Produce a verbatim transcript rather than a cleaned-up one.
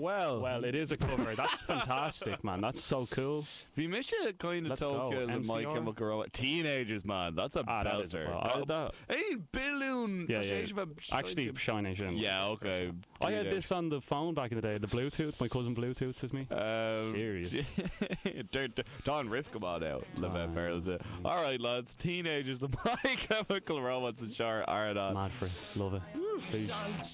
well. Well, it is a cover. That's fantastic, man. That's so cool. Vi misje kind of Let's go. Tokyo and My M C R? Chemical Romance. Teenagers, man. That's a Ah, that is belter. well, I- that- Hey, Balloon. Yeah, yeah. Actually, Shine Asian. Yeah, okay. I had this on the phone back in the day. The Bluetooth. My cousin Bluetooth with me. Um, Serious. Don Riff, come on out. Love Ferrell's it. All right, lads. Teenagers, the My Chemical Romance and Shar are on. Mad for it. Love it. Peace.